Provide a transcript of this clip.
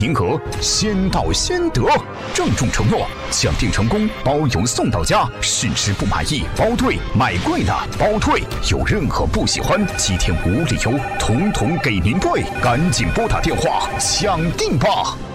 银河先到先得，郑重承诺，抢订成功包邮送到家，试吃不满意包退，买贵的包退，有任何不喜欢7天无理由，统统给您退，赶紧拨打电话抢订吧。